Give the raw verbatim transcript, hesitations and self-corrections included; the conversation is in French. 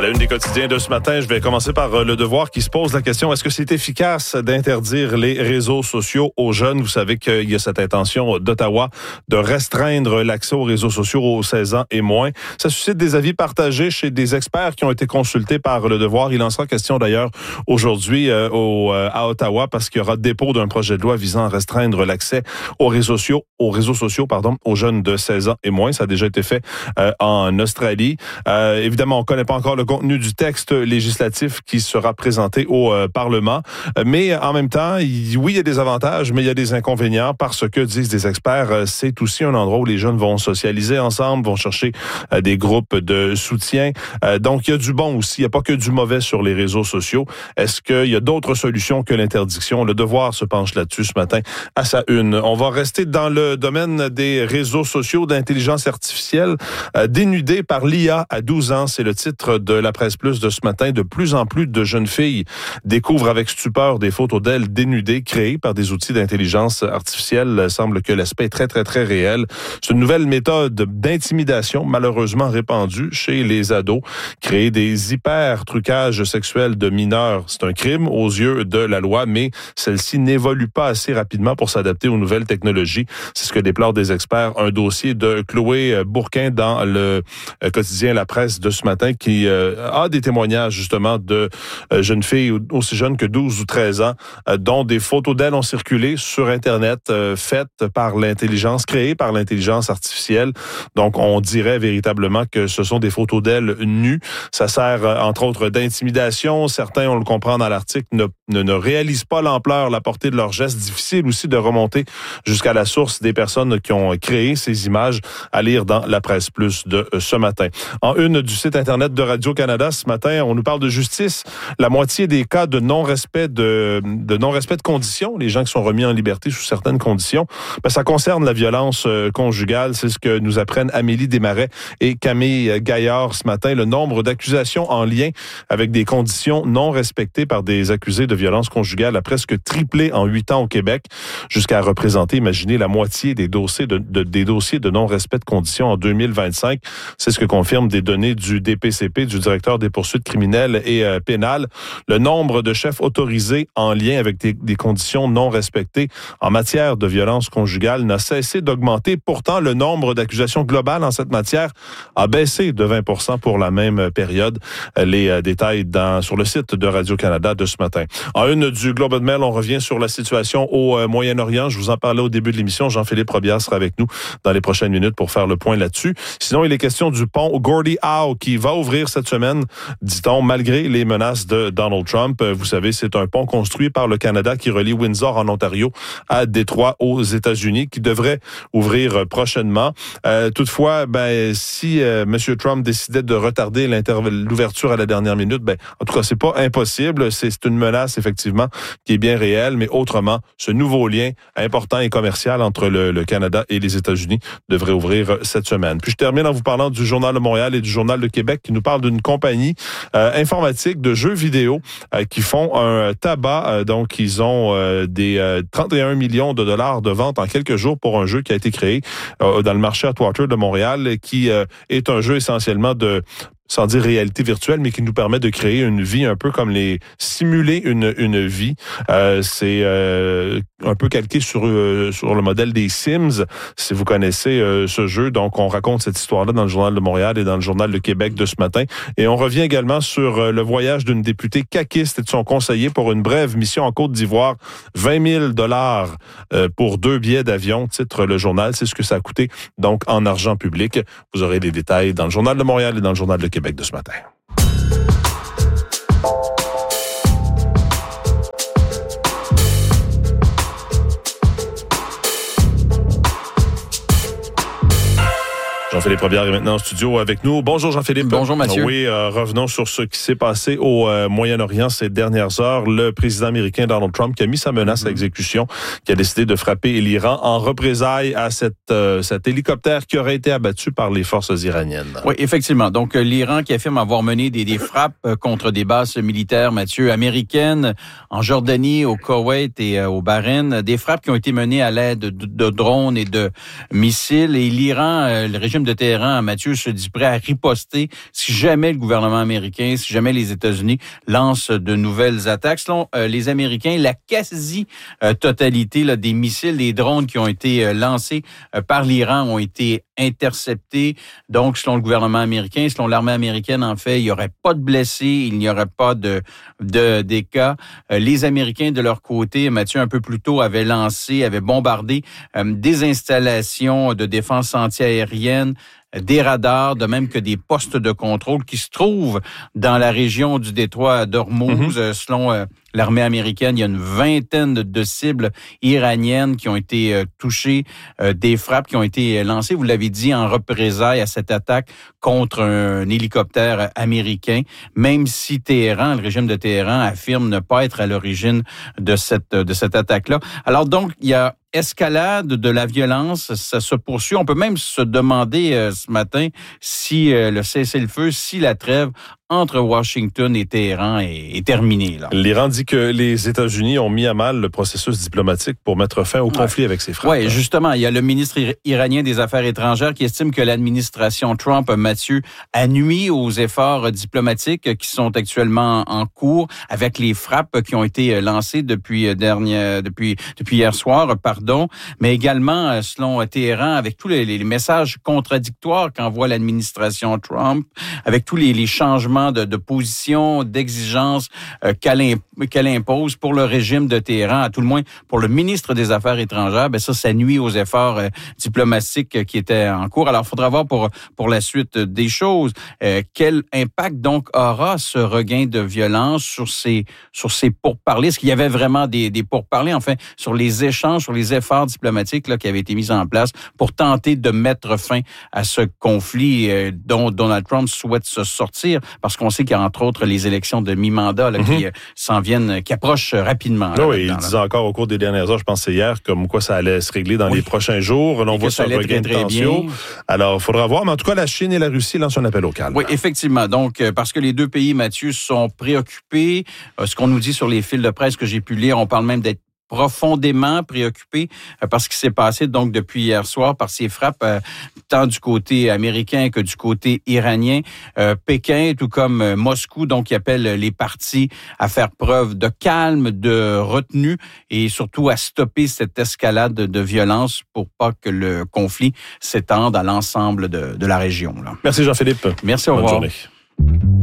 À la une des quotidiens de ce matin, je vais commencer par Le Devoir qui se pose la question, est-ce que c'est efficace d'interdire les réseaux sociaux aux jeunes? Vous savez qu'il y a cette intention d'Ottawa de restreindre l'accès aux réseaux sociaux aux seize ans et moins. Ça suscite des avis partagés chez des experts qui ont été consultés par Le Devoir. Il en sera question d'ailleurs aujourd'hui euh, au, euh, à Ottawa parce qu'il y aura dépôt d'un projet de loi visant à restreindre l'accès aux réseaux sociaux, aux réseaux sociaux, pardon, aux jeunes de seize ans et moins. Ça a déjà été fait euh, en Australie. Euh, évidemment, on ne connaît pas encore le contenu du texte législatif qui sera présenté au euh, Parlement. Mais en même temps, il, oui, il y a des avantages, mais il y a des inconvénients parce que, disent des experts, c'est aussi un endroit où les jeunes vont socialiser ensemble, vont chercher euh, des groupes de soutien. Euh, donc, il y a du bon aussi. Il n'y a pas que du mauvais sur les réseaux sociaux. Est-ce qu'il y a d'autres solutions que l'interdiction? Le Devoir se penche là-dessus ce matin à sa une. On va rester dans le domaine des réseaux sociaux d'intelligence artificielle euh, dénudée par l'I A à douze ans. C'est le titre de la Presse Plus de ce matin. De plus en plus de jeunes filles découvrent avec stupeur des photos d'elles dénudées créées par des outils d'intelligence artificielle. Il semble que l'aspect est très, très, très réel. C'est une nouvelle méthode d'intimidation malheureusement répandue chez les ados. Créer des hyper-trucages sexuels de mineurs, c'est un crime aux yeux de la loi, mais celle-ci n'évolue pas assez rapidement pour s'adapter aux nouvelles technologies. C'est ce que déplorent des experts. Un dossier de Chloé Bourquin dans le quotidien La Presse de ce matin qui euh, a des témoignages justement de euh, jeunes filles aussi jeunes que douze ou treize ans euh, dont des photos d'elles ont circulé sur Internet euh, faites par l'intelligence, créées par l'intelligence artificielle. Donc, on dirait véritablement que ce sont des photos d'elles nues. Ça sert euh, entre autres d'intimidation. Certains, on le comprend dans l'article, ne, ne, ne réalisent pas l'ampleur, la portée de leurs gestes. Difficile aussi de remonter jusqu'à la source des personnes qui ont créé ces images, à lire dans La Presse Plus de euh, ce matin. En une du site Internet de Radio-Canada, ce matin, on nous parle de justice. La moitié des cas de non-respect de, de non-respect de conditions, les gens qui sont remis en liberté sous certaines conditions, ben, ça concerne la violence euh, conjugale. C'est ce que nous apprennent Amélie Desmarais et Camille Gaillard ce matin. Le nombre d'accusations en lien avec des conditions non respectées par des accusés de violence conjugale a presque triplé en huit ans au Québec, jusqu'à représenter, imaginez, la moitié des dossiers de, de, des dossiers de non-respect de conditions en deux mille vingt-cinq. C'est ce que confirment des données du D P C P, du directeur des poursuites criminelles et euh, pénales. Le nombre de chefs autorisés en lien avec des, des conditions non respectées en matière de violence conjugale n'a cessé d'augmenter. Pourtant, le nombre d'accusations globales en cette matière a baissé de vingt pour cent pour la même période. Les euh, détails dans, sur le site de Radio-Canada de ce matin. En une du Globe and Mail, on revient sur la situation au euh, Moyen-Orient. Je vous en parlais au début de l'émission. Jean-Philippe Robillard sera avec nous dans les prochaines minutes pour faire le point là-dessus. Sinon, il est question du pont Gordie Howe qui va ouvrir cette semaine, dit-on, malgré les menaces de Donald Trump. Vous savez, c'est un pont construit par le Canada qui relie Windsor en Ontario à Détroit aux États-Unis qui devrait ouvrir prochainement. Euh, toutefois, ben si euh, M. Trump décidait de retarder l'ouverture à la dernière minute, ben en tout cas, c'est pas impossible. C'est, c'est une menace effectivement qui est bien réelle, mais autrement, ce nouveau lien important et commercial entre le, le Canada et les États-Unis devrait ouvrir cette semaine. Puis je termine en vous parlant du Journal de Montréal et du Journal de Québec qui nous parle d'une compagnie euh, informatique de jeux vidéo euh, qui font un tabac. Euh, donc, ils ont euh, des euh, trente et un millions de dollars de ventes en quelques jours pour un jeu qui a été créé euh, dans le marché Atwater de Montréal, qui euh, est un jeu essentiellement de sans dire réalité virtuelle, mais qui nous permet de créer une vie un peu comme les simuler une une vie. Euh, c'est euh, un peu calqué sur euh, sur le modèle des Sims, si vous connaissez euh, ce jeu. Donc, on raconte cette histoire-là dans le Journal de Montréal et dans le Journal de Québec de ce matin. Et on revient également sur euh, le voyage d'une députée caquiste et de son conseiller pour une brève mission en Côte d'Ivoire. vingt mille dollars euh, pour deux billets d'avion, titre le journal. C'est ce que ça a coûté, donc, en argent public. Vous aurez les détails dans le Journal de Montréal et dans le Journal de Québec de ce matin. Jean-Philippe Robillard est maintenant en studio avec nous. Bonjour Jean-Philippe. Bonjour Mathieu. Oui, euh, revenons sur ce qui s'est passé au euh, Moyen-Orient ces dernières heures. Le président américain Donald Trump qui a mis sa menace mm-hmm. à exécution, qui a décidé de frapper l'Iran en représailles à cette, euh, cet hélicoptère qui aurait été abattu par les forces iraniennes. Oui, effectivement. Donc euh, l'Iran qui affirme avoir mené des, des frappes euh, contre des bases militaires, Mathieu, américaines, en Jordanie, au Koweït et euh, au Bahreïn. Des frappes qui ont été menées à l'aide de, de drones et de missiles. Et l'Iran, euh, le régime régime de Téhéran, Mathieu, se dit prêt à riposter si jamais le gouvernement américain, si jamais les États-Unis lancent de nouvelles attaques. Selon euh, les Américains, la quasi-totalité là, des missiles, des drones qui ont été euh, lancés euh, par l'Iran ont été interceptés. Donc, selon le gouvernement américain, selon l'armée américaine, en fait, il n'y aurait pas de blessés, il n'y aurait pas de, de des cas. Euh, les Américains, de leur côté, Mathieu, un peu plus tôt, avaient lancé, avaient bombardé euh, des installations de défense antiaérienne, des radars, de même que des postes de contrôle qui se trouvent dans la région du détroit d'Ormuz. Mm-hmm. Selon euh, l'armée américaine, il y a une vingtaine de, de cibles iraniennes qui ont été euh, touchées, euh, des frappes qui ont été lancées, vous l'avez dit, en représailles à cette attaque contre un, un hélicoptère américain, même si Téhéran, le régime de Téhéran, affirme ne pas être à l'origine de cette, de cette attaque-là. Alors donc, il y a escalade de la violence, ça se poursuit. On peut même se demander euh, ce matin si euh, le cessez-le-feu, si la trêve entre Washington et Téhéran est, est terminée. Là. L'Iran dit que les États-Unis ont mis à mal le processus diplomatique pour mettre fin au ouais. conflit avec ses frères. Oui, justement, il y a le ministre iranien des Affaires étrangères qui estime que l'administration Trump, Mathieu, a nui aux efforts diplomatiques qui sont actuellement en cours avec les frappes qui ont été lancées depuis dernière, depuis depuis hier soir, pardon, mais également selon Téhéran avec tous les, les messages contradictoires qu'envoie l'administration Trump, avec tous les, les changements De, de position, d'exigence euh, qu'elle, qu'elle impose pour le régime de Téhéran, à tout le moins pour le ministre des Affaires étrangères, ben ça, ça nuit aux efforts euh, diplomatiques qui étaient en cours. Alors, il faudra voir pour pour la suite des choses euh, quel impact donc aura ce regain de violence sur ces sur ces pourparlers. Est-ce qu'il y avait vraiment des, des pourparlers, enfin, sur les échanges, sur les efforts diplomatiques là qui avaient été mis en place pour tenter de mettre fin à ce conflit euh, dont Donald Trump souhaite se sortir, parce qu'on sait qu'il y a entre autres les élections de mi-mandat là, mm-hmm. qui euh, s'en viennent, qui approchent rapidement. Là, oui, il disait encore au cours des dernières heures, je pense que c'est hier, comme quoi ça allait se régler dans oui. les prochains jours. Là, on voit ce regain de tension. Alors, il faudra voir, mais en tout cas, la Chine et la Russie lancent un appel au calme. Oui, effectivement. Donc, euh, parce que les deux pays, Mathieu, sont préoccupés. Euh, ce qu'on nous dit sur les fils de presse que j'ai pu lire, on parle même d'être profondément préoccupé euh, par ce qui s'est passé donc depuis hier soir, par ces frappes euh, tant du côté américain que du côté iranien. Euh, Pékin, tout comme euh, Moscou, donc qui appelle les parties à faire preuve de calme, de retenue et surtout à stopper cette escalade de, de violence pour pas que le conflit s'étende à l'ensemble de, de la région. Là. Merci Jean-Philippe. Merci, au revoir. Bonne journée.